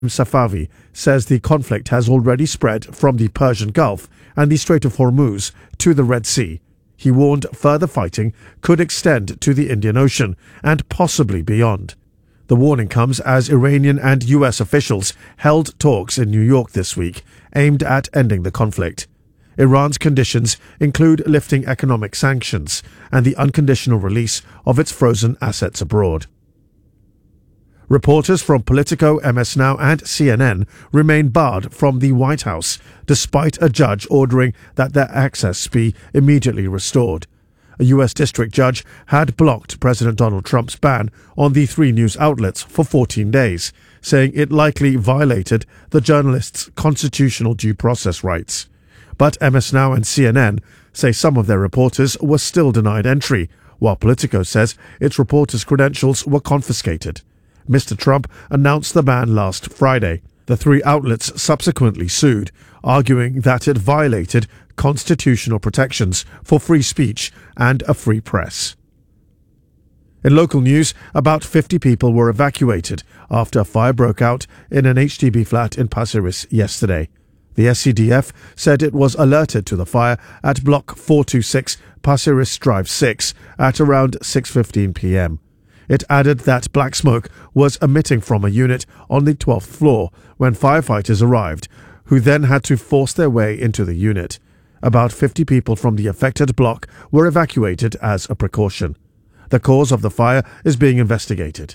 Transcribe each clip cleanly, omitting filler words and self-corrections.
Safavi says the conflict has already spread from the Persian Gulf and the Strait of Hormuz to the Red Sea. He warned further fighting could extend to the Indian Ocean and possibly beyond. The warning comes as Iranian and US officials held talks in New York this week aimed at ending the conflict. Iran's conditions include lifting economic sanctions and the unconditional release of its frozen assets abroad. Reporters from Politico, MS Now and CNN remain barred from the White House, despite a judge ordering that their access be immediately restored. A U.S. district judge had blocked President Donald Trump's ban on the three news outlets for 14 days, saying it likely violated the journalists' constitutional due process rights. But MS Now and CNN say some of their reporters were still denied entry, while Politico says its reporters' credentials were confiscated. Mr. Trump announced the ban last Friday. The three outlets subsequently sued, arguing that it violated constitutional protections for free speech and a free press. In local news, about 50 people were evacuated after a fire broke out in an HDB flat in Pasir Ris yesterday. The SCDF said it was alerted to the fire at Block 426 Pasir Ris Drive 6 at around 6:15 p.m. It added that black smoke was emitting from a unit on the 12th floor when firefighters arrived, who then had to force their way into the unit. About 50 people from the affected block were evacuated as a precaution. The cause of the fire is being investigated.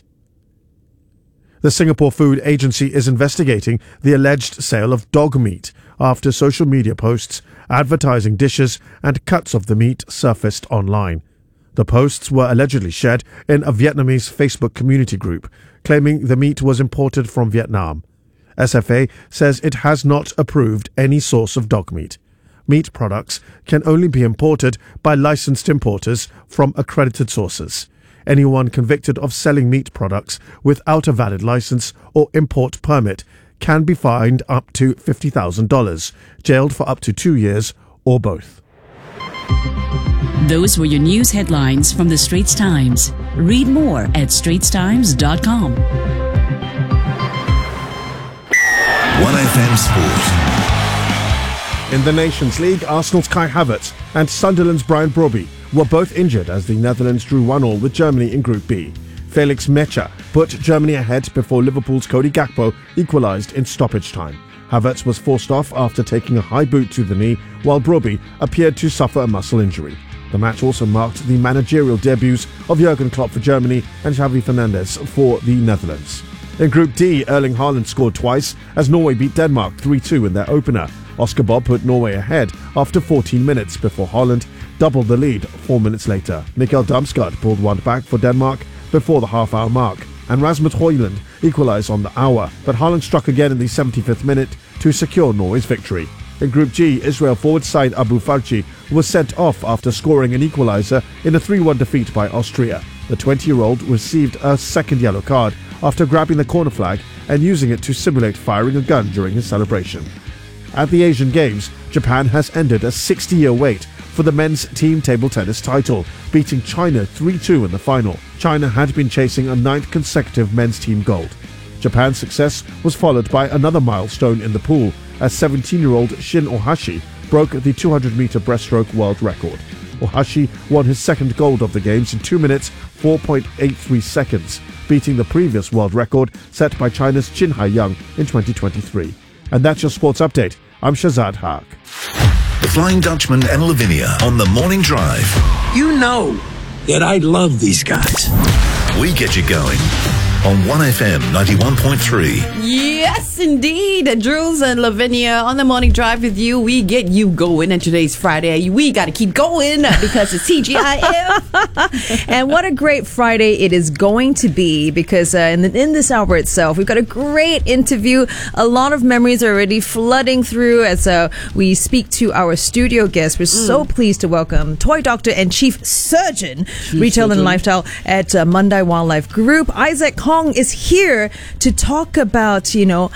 The Singapore Food Agency is investigating the alleged sale of dog meat after social media posts advertising dishes and cuts of the meat surfaced online. The posts were allegedly shared in a Vietnamese Facebook community group, claiming the meat was imported from Vietnam. SFA says it has not approved any source of dog meat. Meat products can only be imported by licensed importers from accredited sources. Anyone convicted of selling meat products without a valid license or import permit can be fined up to $50,000, jailed for up to 2 years, or both. Those were your news headlines from the Straits Times. Read more at straitstimes.com. 1FM Sport. In the Nations League, Arsenal's Kai Havertz and Sunderland's Brian Brobby were both injured as the Netherlands drew 1-1 with Germany in Group B. Felix Mecha put Germany ahead before Liverpool's Cody Gakpo equalised in stoppage time. Havertz was forced off after taking a high boot to the knee, while Brobby appeared to suffer a muscle injury. The match also marked the managerial debuts of Jurgen Klopp for Germany and Xavi Fernandez for the Netherlands. In Group D, Erling Haaland scored twice as Norway beat Denmark 3-2 in their opener. Oscar Bob put Norway ahead after 14 minutes before Haaland doubled the lead 4 minutes later. Mikkel Damsgaard pulled one back for Denmark before the half-hour mark, and Rasmus Højlund equalised on the hour, but Haaland struck again in the 75th minute to secure Norway's victory. In Group G, Israel forward Said Abu Farchi was sent off after scoring an equaliser in a 3-1 defeat by Austria. The 20-year-old received a second yellow card after grabbing the corner flag and using it to simulate firing a gun during his celebration. At the Asian Games, Japan has ended a 60-year wait for the men's team table tennis title, beating China 3-2 in the final. China had been chasing a 9th consecutive men's team gold. Japan's success was followed by another milestone in the pool, as 17-year-old Shin Ohashi broke the 200-meter breaststroke world record. Ohashi won his second gold of the Games in 2 minutes 4.83 seconds, beating the previous world record set by China's Chin Hai-young in 2023. And that's your sports update. I'm Shazad Haq. The Flying Dutchman and Lavinia on the Morning Drive. You know that I love these guys. We get you going on 1FM 91.3. Yes, indeed. Jules and Lavinia on the Morning Drive with you. We get you going. And today's Friday. We got to keep going because it's TGIF. And what a great Friday it is going to be, because in this hour itself, we've got a great interview. A lot of memories are already flooding through as we speak to our studio guest. We're so pleased to welcome toy doctor and chief surgeon, retail and lifestyle at Mandai Wildlife Group. Isaac Hong is here to talk about,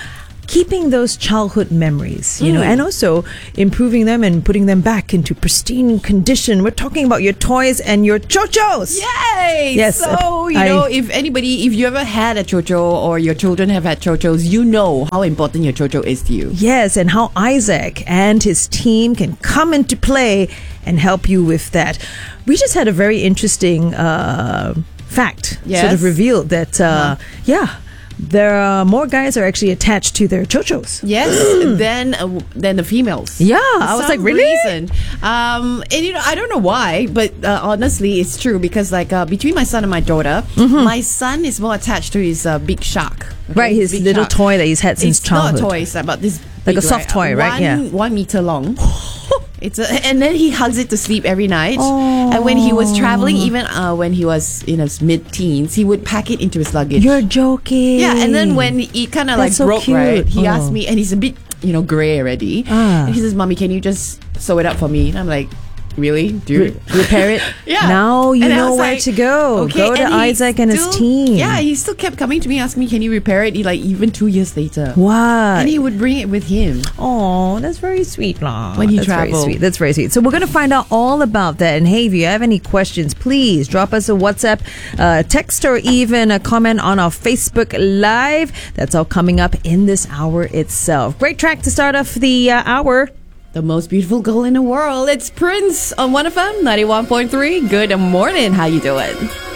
keeping those childhood memories, you know, and also improving them and putting them back into pristine condition. We're talking about your toys and your chochos. Yay! Yes, So, if you ever had a chocho or your children have had chochos, you know how important your chocho is to you. Yes, and how Isaac and his team can come into play and help you with that. We just had a very interesting fact sort Yes. of revealed that, there are more guys are actually attached to their chochos. Yes, than the females. Yeah, For I was some like, really? reason. And I don't know why, but honestly, it's true because between my son and my daughter, my son is more attached to his big shark. Okay? Right, his Big little shark. toy that he's had since It's childhood. not a toy, it's about this Like big, a soft toy, right? Yeah. 1 meter long. And then he hugs it to sleep every night. And when he was traveling, even when he was in his mid-teens, he would pack it into his luggage. You're joking. Yeah, and then when he kind of like That's so broke, cute. right? He Oh. asked me, and he's a bit, grey already. And he says, "Mommy, can you just sew it up for me?" And I'm like, "Really, dude?" repair it. Yeah. Now you And I know was where like, to go. okay, Go to and he Isaac and his still- team. Yeah, he still kept coming to me, asking me, "Can you repair it?" Even 2 years later. What? And he would bring it with him. Oh, that's very sweet, lah. When he That's very traveled. sweet. That's very sweet. So we're going to find out all about that. And hey, if you have any questions, please drop us a WhatsApp, text, or even a comment on our Facebook Live. That's all coming up in this hour itself. Great track to start off the hour. The most beautiful girl in the world. It's Prince on 1FM 91.3. Good morning. How you doing?